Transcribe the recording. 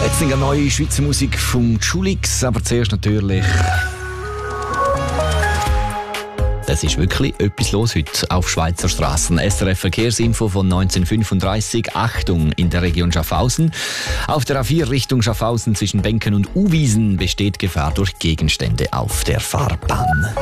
Jetzt eine neue Schweizer Musik vom Schulix, aber zuerst natürlich... Es ist wirklich etwas los heute auf Schweizer Straßen. SRF Verkehrsinfo von 1935. Achtung in der Region Schaffhausen. Auf der A4 Richtung Schaffhausen zwischen Benken und Uwiesen besteht Gefahr durch Gegenstände auf der Fahrbahn.